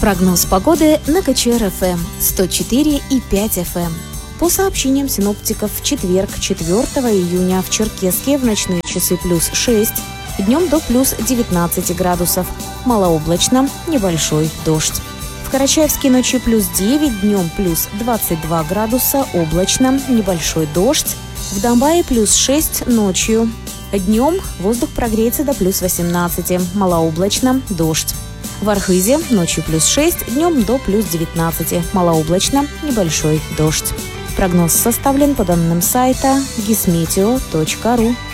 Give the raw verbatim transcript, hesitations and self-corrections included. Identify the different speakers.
Speaker 1: Прогноз погоды на КЧР-ФМ сто четыре и пять эф эм. По сообщениям синоптиков, в четверг, четвёртого июня, в Черкесске в ночные часы плюс шесть, днем до плюс девятнадцать градусов, малооблачно, небольшой дождь. В Карачаевске ночью плюс девять, днем плюс двадцать два градуса, облачно, небольшой дождь. В Домбае плюс шесть ночью, днем воздух прогреется до плюс восемнадцати, малооблачно, дождь. В Архызе ночью плюс шесть, днем до плюс девятнадцати, малооблачно, небольшой дождь. Прогноз составлен по данным сайта гисметео точка ру.